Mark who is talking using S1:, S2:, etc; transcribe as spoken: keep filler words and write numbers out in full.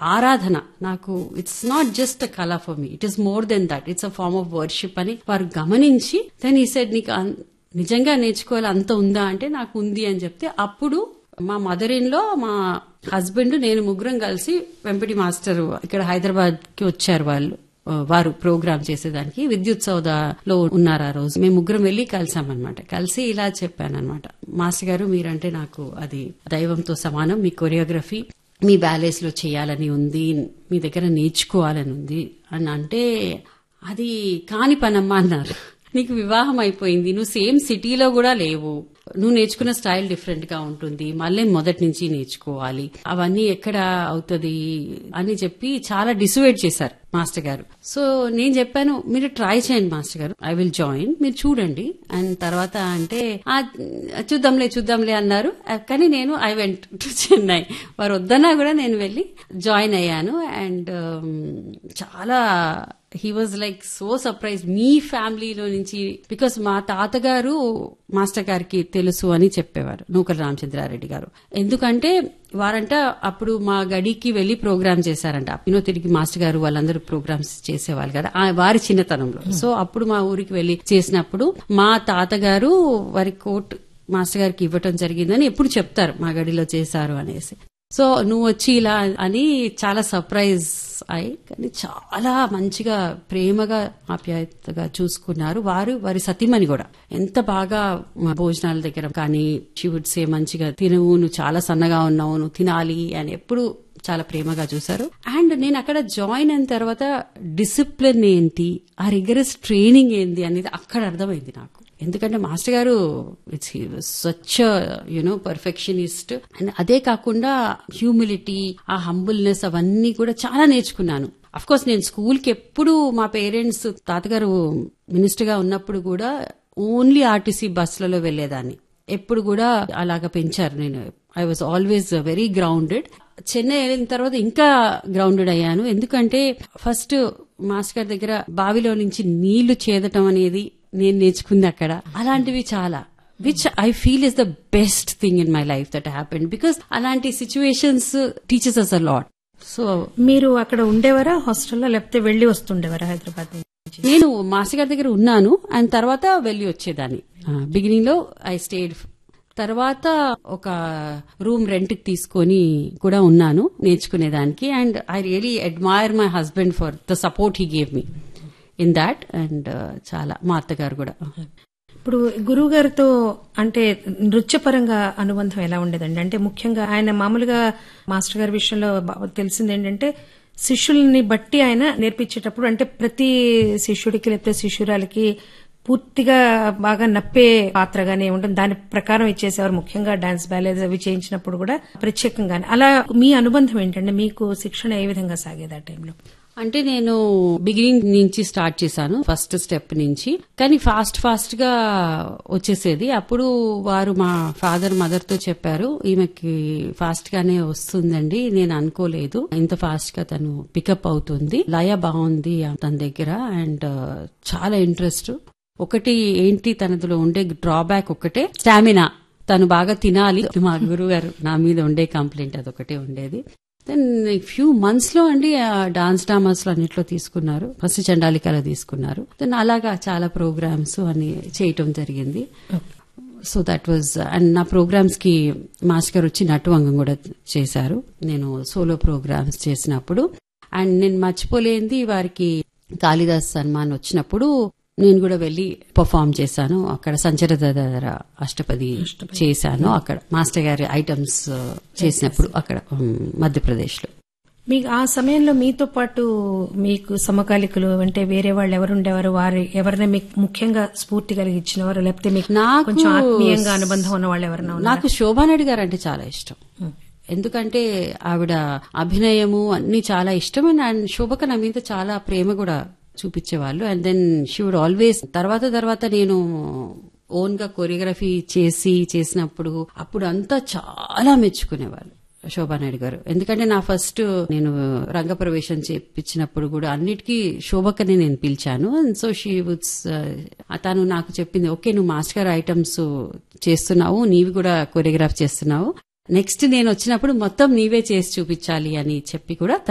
S1: ఆరాధన. నాకు it's not just a కళ for me, it is more than that, it's a form of worship అని వారు గమనించి దెన్ ఈ సెడ్ నీకు నిజంగా నేర్చుకోవాలి అంత ఉందా అంటే నాకు ఉంది అని చెప్తే అప్పుడు మా మదర్ ఇన్ లో మా హస్బెండ్ నేను ముగ్గురం కలిసి వెంపటి మాస్టర్ ఇక్కడ హైదరాబాద్ కి వచ్చారు. వాళ్ళు వారు ప్రోగ్రామ్ చేసేదానికి విద్యుత్ సౌదాలో ఉన్నారు ఆ రోజు. మేము ముగ్గురం వెళ్లి కలిసామన్నమాట. కలిసి ఇలా చెప్పానన్నమాట, మాస్టర్ గారు మీరంటే నాకు అది దైవంతో సమానం, మీ కొరియోగ్రఫీ మీ బ్యాలెన్స్ లో చేయాలని ఉంది, మీ దగ్గర నేర్చుకోవాలని ఉంది అని అంటే అది కాని పనమ్మా అన్నారు. నీకు వివాహం అయిపోయింది, నువ్వు సేమ్ సిటీలో కూడా లేవు, నువ్వు నేర్చుకున్న స్టైల్ డిఫరెంట్ గా ఉంటుంది, మళ్ళీ మొదటి నుంచి నేర్చుకోవాలి, అవన్నీ ఎక్కడ అవుతుంది అని చెప్పి చాలా డిసైడ్ చేశారు మాస్టర్ గారు. సో నేను చెప్పాను మీరు ట్రై చేయండి మాస్టర్ గారు, ఐ విల్ జాయిన్, మీరు చూడండి అండ్ తర్వాత అంటే చూద్దాంలే చూద్దాంలే అన్నారు. కానీ నేను ఐ వెంట్ టు చెన్నై. వారు వద్దన్నా కూడా నేను వెళ్లి జాయిన్ అయ్యాను. అండ్ చాలా he was like so surprise మీ ఫ్యామిలీలో నుంచి, బికాస్ మా తాతగారు మాస్టర్ గారికి తెలుసు అని చెప్పేవారు, నూకల రామచంద్రారెడ్డి గారు. ఎందుకంటే వారంట అప్పుడు మా గడికి వెళ్లి ప్రోగ్రామ్ చేశారంట. వినో తిరిగి మాస్టర్ గారు వాళ్ళందరూ ప్రోగ్రామ్స్ చేసేవాళ్ళు కదా వారి చిన్నతనంలో. సో అప్పుడు మా ఊరికి వెళ్లి చేసినప్పుడు మా తాతగారు వారి కోట్ మాస్టర్ గారికి ఇవ్వటం జరిగిందని ఎప్పుడు చెప్తారు, మా గడిలో చేశారు అనేసి. సో నువ్వు వచ్చి ఇలా అని చాలా సర్ప్రైజ్ అయి, కానీ చాలా మంచిగా ప్రేమగా ఆప్యాయతగా చూసుకున్నారు. వారు వారి సతీమణి కూడా ఎంత బాగా భోజనాల దగ్గర కానీ షీ వుడ్ సే మంచిగా తినవు, నువ్వు చాలా సన్నగా ఉన్నావు, నువ్వు తినాలి అని ఎప్పుడు చాలా ప్రేమగా చూశారు. అండ్ నేను అక్కడ జాయిన్ అయిన తర్వాత డిసిప్లిన్ ఏంటి, ఆ రిగరస్ ట్రైనింగ్ ఏంటి అనేది అక్కడ అర్థమైంది నాకు. ఎందుకంటే మాస్టర్ గారు it's such you know perfectionist. And అదే కాకుండా హ్యూమిలిటీ, ఆ హంబుల్నెస్ అవన్నీ కూడా చాలా నేర్చుకున్నాను. అఫ్ కోర్స్ నేను స్కూల్ కి ఎప్పుడు మా పేరెంట్స్ తాతగారు మినిస్టర్ గా ఉన్నప్పుడు కూడా ఓన్లీ ఆర్టీసీ బస్సులలో వెళ్లేదాన్ని. ఎప్పుడు కూడా అలాగా పెంచారు. నేను I was always very grounded. Chennai వెళ్ళిన తర్వాత ఇంకా గ్రౌండెడ్ అయ్యాను. ఎందుకంటే ఫస్ట్ మాస్టర్ గారి దగ్గర బావిలో నుంచి నీళ్లు చేదటం అనేది నేను నేర్చుకుంది అక్కడ. అలాంటివి చాలా, which I feel is the best thing in my life that happened, because అలాంటి situations teachers us a lot. So
S2: మీరు అక్కడ ఉండేవారా హాస్టల్లో, లేకపోతే వెళ్లి వస్తుండేవారా హైదరాబాద్ నుంచి?
S1: నేను మాస్టర్ గారి దగ్గర ఉన్నాను అండ్ తర్వాత వెళ్లి వచ్చేదాన్ని. బిగినింగ్ లో ఐ స్టేడ్, తర్వాత ఒక రూమ్ రెంట్ కి తీసుకొని కూడా ఉన్నాను నేర్చుకునేదానికి. And I really admire my husband for the support he gave me in that. And చాలా మా అత్తగారు కూడా.
S2: ఇప్పుడు గురువు గారితో అంటే నృత్యపరంగా అనుబంధం ఎలా ఉండేదండి? అంటే ముఖ్యంగా ఆయన మామూలుగా మాస్టర్ గారి విషయంలో తెలిసింది ఏంటంటే శిష్యుల్ని బట్టి ఆయన నేర్పించేటప్పుడు అంటే ప్రతి శిష్యుడికి లేకపోతే శిష్యురాలకి పూర్తిగా బాగా నప్పే పాత్రగానే ఉంటుంది, దాని ప్రకారం ఇచ్చేసేవారు. ముఖ్యంగా డాన్స్ బ్యాలెన్స్ అవి చేయించినప్పుడు కూడా ప్రత్యేకంగానే. అలా మీ అనుబంధం ఏంటంటే మీకు శిక్షణ ఏ విధంగా సాగేది ఆ టైంలో?
S1: అంటే నేను బిగినింగ్ నుంచి స్టార్ట్ చేశాను, ఫస్ట్ స్టెప్ నుంచి. కానీ ఫాస్ట్ ఫాస్ట్ గా వచ్చేసేది. అప్పుడు వారు మా ఫాదర్ మదర్ తో చెప్పారు, ఈమెకి ఫాస్ట్ గానే వస్తుందండి, నేను అనుకోలేదు ఇంత ఫాస్ట్ గా తను పికప్ అవుతుంది, లయ బాగుంది తన దగ్గర అండ్ చాలా ఇంట్రెస్ట్. ఒకటి ఏంటి తనలో ఉండే డ్రాబ్యాక్ ఒకటే స్టామినా, తను బాగా తినాలి. మా గురువు గారు నా మీద ఉండే కంప్లైంట్ అదొకటే ఉండేది. దెన్ ఫ్యూ మంత్స్ లో అండి డాన్స్ డ్రామాస్ లో అన్నిట్లో తీసుకున్నారు, ఫస్ట్ చండాలికలో తీసుకున్నారు. దెన్ అలాగా చాలా ప్రోగ్రామ్స్ అని చేయటం జరిగింది. So that was. అండ్ నా ప్రోగ్రామ్స్ కి మాస్టర్ గారు వచ్చి నటువంగం కూడా చేశారు నేను సోలో ప్రోగ్రామ్స్ చేసినప్పుడు. అండ్ నేను మర్చిపోలేంది, వారికి కాళిదాస్ సన్మాన్ వచ్చినప్పుడు నేను కూడా వెళ్లి పర్ఫార్మ్ చేశాను అక్కడ. సంచరధర అష్టపది చేశాను అక్కడ మాస్టర్ గారి ఐటమ్స్ చేసినప్పుడు అక్కడ మధ్యప్రదేశ్ లో.
S2: మీకు ఆ సమయంలో మీతో పాటు మీకు సమకాలికులు అంటే వేరే వాళ్ళు ఎవరు ఉండేవారు? వారు ఎవరైనా మీకు ముఖ్యంగా స్ఫూర్తి కలిగించినవారు, లేకపోతే మీకు కొంచెం ఆత్మీయంగా అనుబంధం ఉన్న వాళ్ళు ఎవరైనా?
S1: నాకు శోభానాయుడు గారు అంటే చాలా ఇష్టం. ఎందుకంటే ఆవిడ అభినయము అన్ని చాలా ఇష్టం. అండ్ శోభక నా మీద చాలా ప్రేమ కూడా చూపించేవాళ్ళు. And then she would always, తర్వాత తర్వాత నేను ఓన్ గా కొరియోగ్రఫీ చేసి చేసినప్పుడు అప్పుడు అంతా చాలా మెచ్చుకునేవాళ్ళు శోభానాయుడు గారు. ఎందుకంటే నా ఫస్ట్ నేను రంగప్రవేశం చేపించినప్పుడు కూడా అన్నిటికీ శోభకనే నేను పిలిచాను. సో షీ వుడ్స్, తను నాకు చెప్పింది, ఓకే నువ్వు మాస్టర్ గారు ఐటమ్స్ చేస్తున్నావు, నీవి కూడా కొరియోగ్రాఫ్ చేస్తున్నావు, నెక్స్ట్ నేను వచ్చినప్పుడు మొత్తం నీవే చేసి చూపించాలి అని చెప్పి కూడా